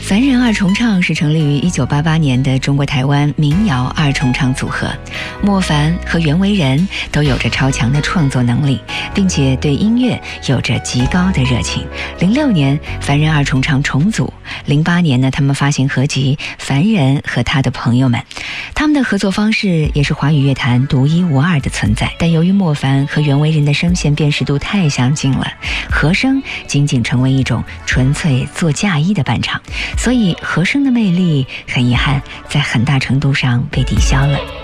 凡人二重唱是成立于1988年的中国台湾民谣二重唱组合，莫凡和袁惟仁都有着超强的创作能力，并且对音乐有着极高的热情。06年凡人二重唱重组，08年呢他们发行合集《凡人和他的朋友们》，他们的合作方式也是华语乐坛独一无二的存在。但由于莫凡和袁惟仁的声线辨识度太相近了，和声仅仅成为一种纯粹做嫁衣的伴唱，所以和声的魅力很遗憾在很大程度上被抵消了。